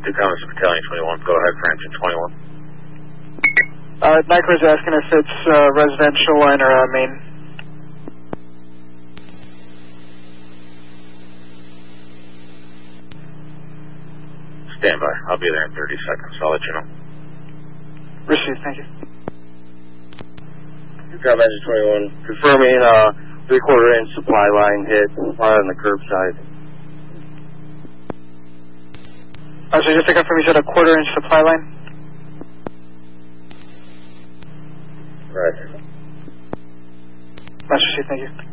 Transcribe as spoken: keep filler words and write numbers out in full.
Two Commerce Battalion twenty-one, go ahead for engine twenty-one. Uh, Nyquist asking if it's uh, residential line or uh, main. Stand by. I'll be there in thirty seconds. I'll let you know. Received, thank you. Two Commerce engine twenty-one, confirming uh, three-quarter inch supply line hit right on the curb side. Uh, so just to confirm, you said a quarter inch supply line? Right. That's received, thank you.